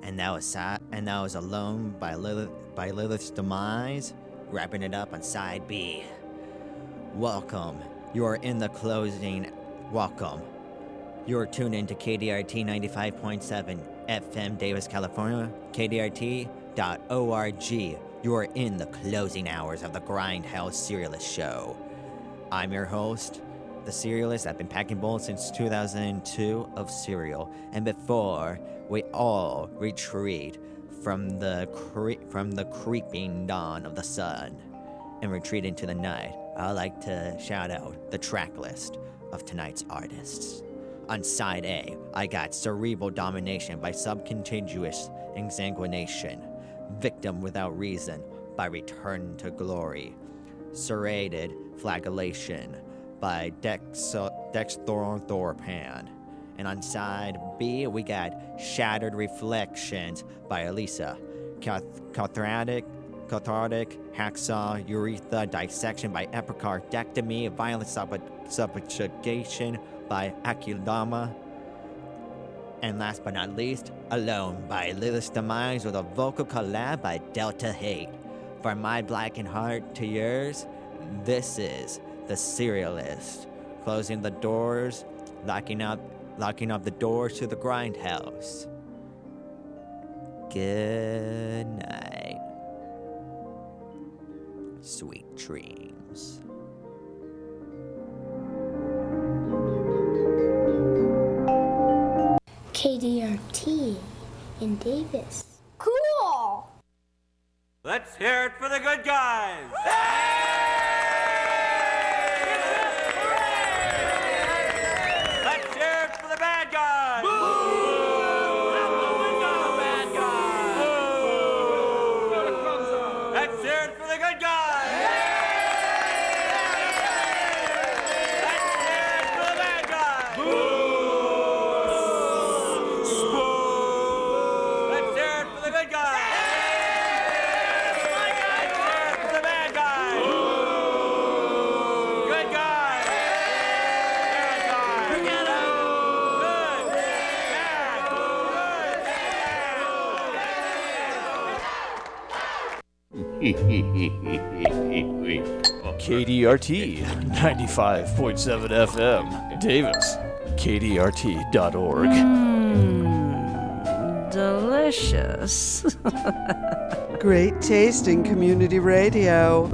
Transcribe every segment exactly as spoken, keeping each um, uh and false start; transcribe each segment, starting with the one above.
And that was sa- and that was Alone by Lilith by Lilith's Demise, wrapping it up on side B. Welcome. You are in the closing. Welcome. You are tuned in to K D R T ninety-five point seven F M Davis, California, K D R T dot org. You are in the closing hours of the Grindhouse Serialist Show. I'm your host, the Serialist. I've been packing bowls since two thousand two of cereal, and before we all retreat from the cre- from the creeping dawn of the sun and retreat into the night, I'd like to shout out the track list of tonight's artists. On side A, I got Cerebral Domination by Subcontiguous Exsanguination, Victim Without Reason by Return to Glory, Serrated Flagellation by Dexo- Dexthorpan. And on side B, we got Shattered Reflections by Elisa, Cath- Cathartic, Cathartic, Hacksaw, Urethra Dissection by Epicardectomy, Violent Sub- Subjugation by Akilama, and last but not least, Alone by Lilith's Demise with a vocal collab by Delta Hate. From my blackened heart to yours, this is the Serialist, closing the doors, locking up, locking up the doors to the Grindhouse. Good night. Sweet dreams. K D R T in Davis. Cool! Let's hear it for the good guys! Let's hear it for the bad guys! Let's hear it for the good guys! Let's hear it for the bad guys! Let's hear it for the good guys! K D R T ninety-five point seven F M, Davis, K D R T dot org. Mmm, delicious. Great tasting community radio.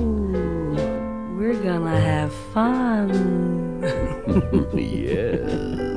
Ooh, we're gonna have fun. Yes.